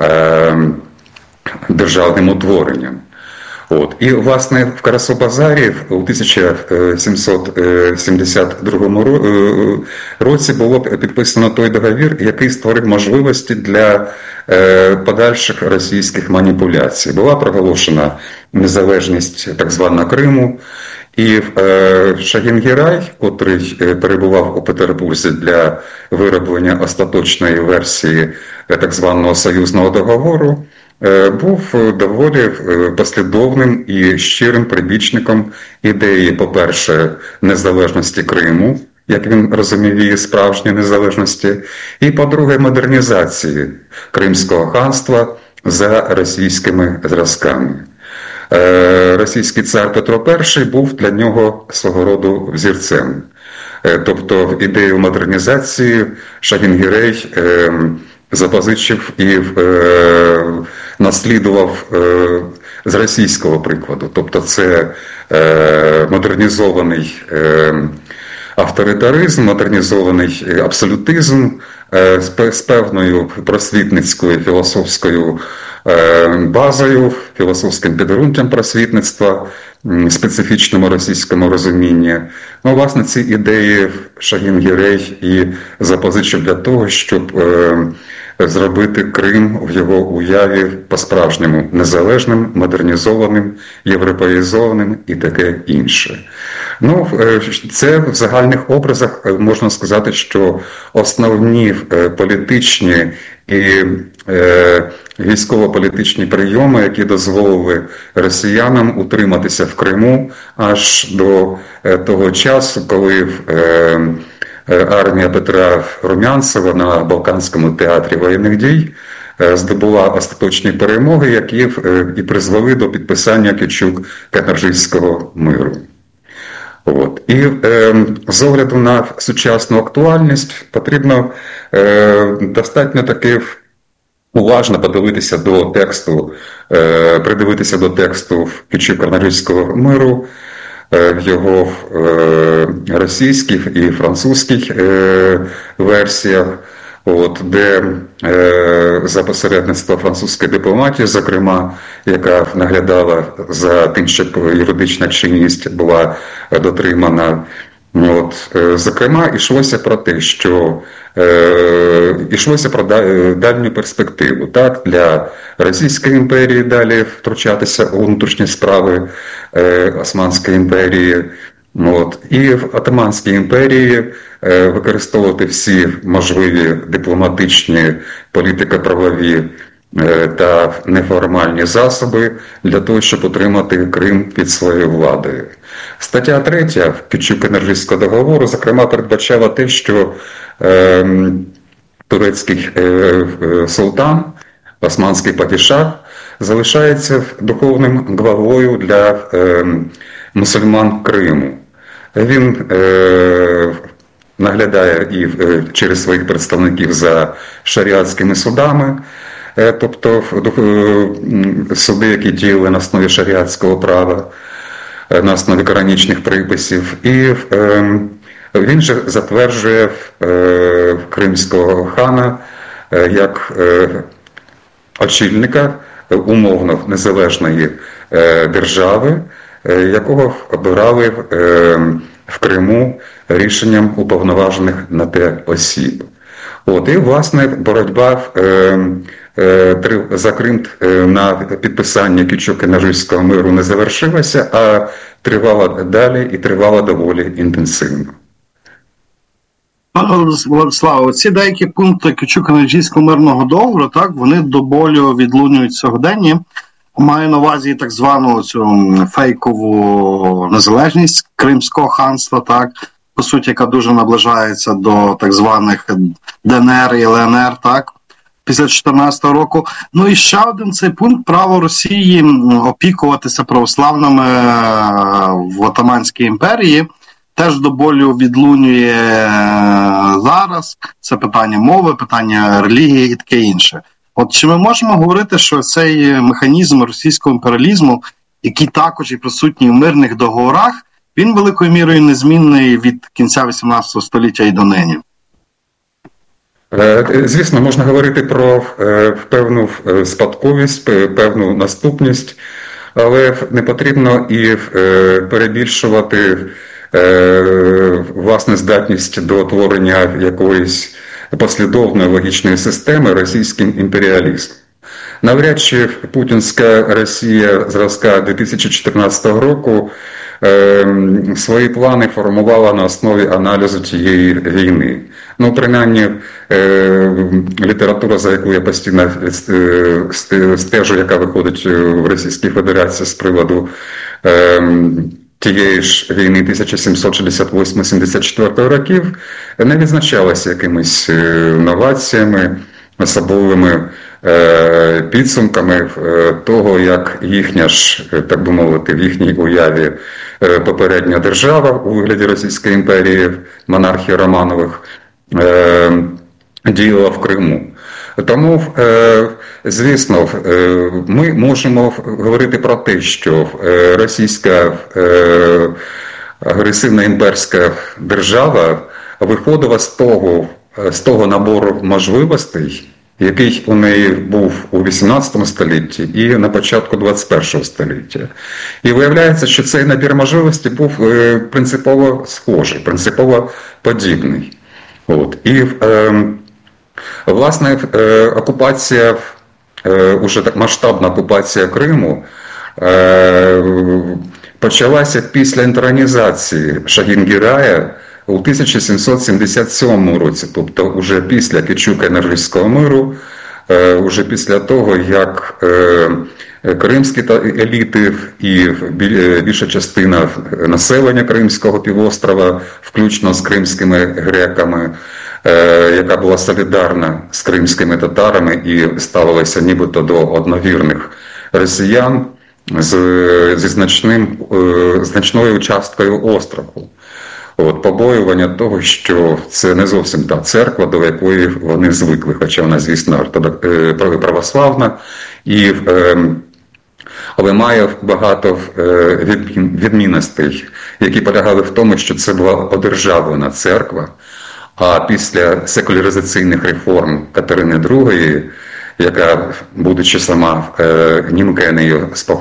державним утворенням. От. І, власне, в Карасу-Базарі у тисяча сімсот сімдесят другому році було підписано той договір, який створив можливості для подальших російських маніпуляцій. Була проголошена незалежність так званого Криму, і Шагін Гірай, котрий перебував у Петербурзі для вироблення остаточної версії так званого союзного договору, був доволі послідовним і щирим прибічником ідеї, по-перше, незалежності Криму, як він розумів її справжньої незалежності, і, по-друге, модернізації Кримського ханства за російськими зразками. Російський цар Петро І був для нього свого роду взірцем. Тобто ідею модернізації Шагін Гірей запозичив і наслідував з російського прикладу. Тобто це модернізований авторитаризм, модернізований абсолютизм з певною просвітницькою філософською базою, філософським підґрунтям просвітництва, специфічному російському розумінні. Ну, власне, ці ідеї Шагін Гірей і запозичив для того, щоб зробити Крим в його уяві по-справжньому незалежним, модернізованим, європеїзованим і таке інше. Ну, це в загальних образах можна сказати, що основні політичні і е, військово-політичні прийоми, які дозволили росіянам утриматися в Криму аж до е, того часу, коли е, армія Петра Румянцева на Балканському театрі воєнних дій здобула остаточні перемоги, які і призвели до підписання Кючук-Кенержицького миру. От. І е, з огляду на сучасну актуальність потрібно е, достатньо таки уважно подивитися до тексту, е, придивитися до тексту Кючук-Кенержицького миру, е, в його е, російських і французьких е, версіях, от, де е, за посередництва французької дипломатії, зокрема, яка наглядала за тим, щоб юридична чинність була дотримана. От, е, зокрема, йшлося про те, що е, йшлося про дальню перспективу, так, для Російської імперії далі втручатися у внутрішні справи е, Османської імперії. От. І в Отоманській імперії е, використовувати всі можливі дипломатичні, політико-правові е, та неформальні засоби для того, щоб утримати Крим під своєю владою. Стаття третя Кючук-Кенержицького договору, зокрема, передбачала те, що е, турецький е, е, султан, османський падішах, залишається духовним главою для е, мусульман Криму. Він е, наглядає і е, через своїх представників за шаріатськими судами, е, тобто е, суди, які діяли на основі шаріатського права, е, на основі коранічних приписів. І е, він же затверджує е, кримського хана е, як е, очільника умовно незалежної е, держави, якого обирали в Криму рішенням уповноважених на те осіб. От, і, власне, боротьба за Крим на підписання Кючук-Кенержицького миру не завершилася, а тривала далі і тривала доволі інтенсивно. Владислав, ці деякі пункти Кючук-Кенержицького мирного договору, так, вони до болю відлунюють сьогодні. Маю на увазі так звану цю фейкову незалежність Кримського ханства, так, по суті, яка дуже наближається до так званих ДНР і ЛНР, так, після чотирнадцятого року. Ну і ще один цей пункт: право Росії опікуватися православними в Отоманській імперії теж до болю відлунює зараз. Це питання мови, питання релігії і таке інше. От чи ми можемо говорити, що цей механізм російського імперіалізму, який також і присутній у мирних договорах, він великою мірою незмінний від кінця вісімнадцятого століття і донині? Звісно, можна говорити про певну спадковість, певну наступність, але не потрібно і перебільшувати власне здатність до творення якоїсь послідовної логічної системи російським імперіалізмом. Навряд чи путінська Росія зразка дві тисячі чотирнадцятого року е, свої плани формувала на основі аналізу цієї війни. Ну, принаймні, е, література, за яку я постійно стежу, яка виходить в Російській Федерації з приводу е, тієї ж війни тисяча сімсот шістдесят восьмого - сімдесят четвертого років, не відзначалася якимись новаціями, особливими е, підсумками е, того, як їхня ж, так би мовити, в їхній уяві е, попередня держава у вигляді Російської імперії, монархії Романових, е, діяла в Криму. Тому, е, звісно, е, ми можемо говорити про те, що е, російська е, агресивна імперська держава виходила з того, з того набору можливостей, який у неї був у вісімнадцятому столітті і на початку двадцять першого століття. І виявляється, що цей набір можливостей був е, принципово схожий, принципово подібний. От. І е, Власне, окупація, уже так масштабна окупація Криму почалася після інтронізації Шагінгірая у тисяча сімсот сімдесят сьомому році, тобто вже після Кічук-Енергійського миру, уже після того, як кримські еліти і більша частина населення Кримського півострова, включно з кримськими греками, яка була солідарна з кримськими татарами і ставилася нібито до одновірних росіян, з, зі значним, значною часткою остраху. От, побоювання того, що це не зовсім та церква, до якої вони звикли, хоча вона, звісно, православна, і, але має багато відмінностей, які полягали в тому, що це була одержавлена церква, а після секуляризаційних реформ Катерини другої, яка, будучи сама німкенею з